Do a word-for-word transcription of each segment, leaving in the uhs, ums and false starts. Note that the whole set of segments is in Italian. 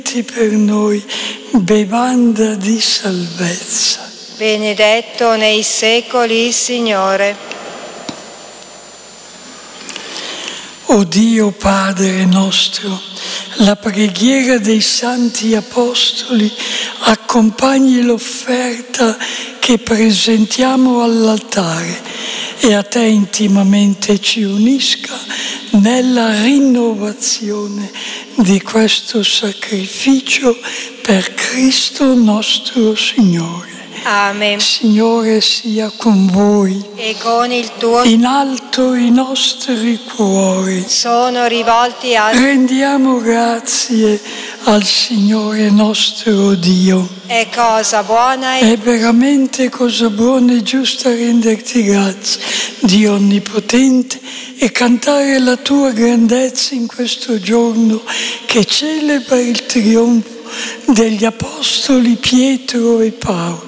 per noi bevanda di salvezza. Benedetto nei secoli il Signore. O Dio Padre nostro, la preghiera dei santi apostoli accompagni l'offerta che presentiamo all'altare e a te intimamente ci unisca nella rinnovazione di questo sacrificio per Cristo nostro Signore. Amen. Signore sia con voi. E con il tuo In alto i nostri cuori. sono rivolti a Rendiamo grazie al Signore nostro Dio. È cosa buona e È veramente cosa buona e giusta renderti grazie, Dio Onnipotente, e cantare la tua grandezza in questo giorno che celebra il trionfo degli Apostoli Pietro e Paolo.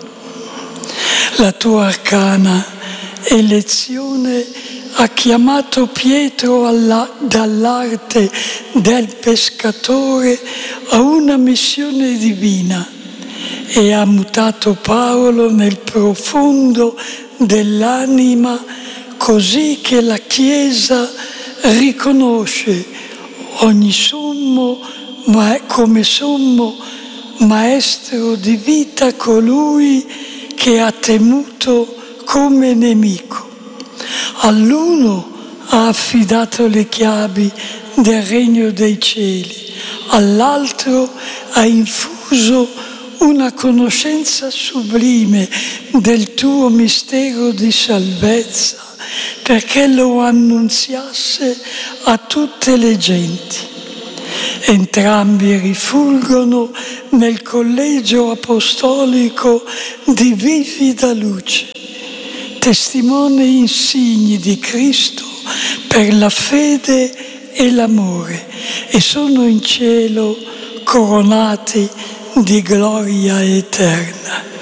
La tua arcana elezione ha chiamato Pietro alla, dall'arte del pescatore a una missione divina e ha mutato Paolo nel profondo dell'anima, così che la Chiesa riconosce ogni sommo, ma come sommo maestro di vita colui che ha temuto come nemico. All'uno ha affidato le chiavi del regno dei cieli, all'altro ha infuso una conoscenza sublime del tuo mistero di salvezza, perché lo annunziasse a tutte le genti. Entrambi rifulgono nel collegio apostolico di vivida luce, testimoni insigni di Cristo per la fede e l'amore, e sono in cielo coronati di gloria eterna.